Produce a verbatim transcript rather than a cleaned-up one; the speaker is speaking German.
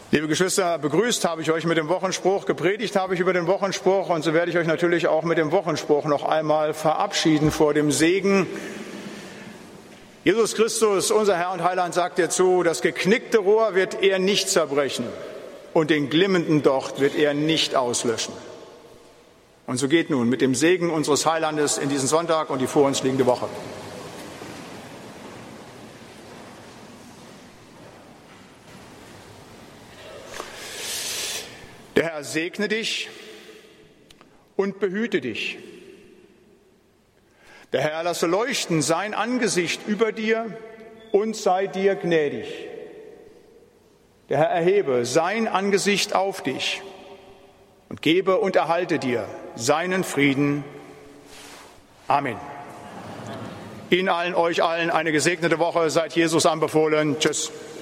Liebe Geschwister, begrüßt habe ich euch mit dem Wochenspruch, gepredigt habe ich über den Wochenspruch und so werde ich euch natürlich auch mit dem Wochenspruch noch einmal verabschieden vor dem Segen. Jesus Christus, unser Herr und Heiland, sagt dir zu, das geknickte Rohr wird er nicht zerbrechen und den glimmenden Docht wird er nicht auslöschen. Und so geht nun mit dem Segen unseres Heilandes in diesen Sonntag und die vor uns liegende Woche. Der Herr segne dich und behüte dich. Der Herr lasse leuchten sein Angesicht über dir und sei dir gnädig. Der Herr erhebe sein Angesicht auf dich und gebe und erhalte dir seinen Frieden. Amen. Ihnen allen, euch allen eine gesegnete Woche. Seid Jesus anbefohlen. Tschüss.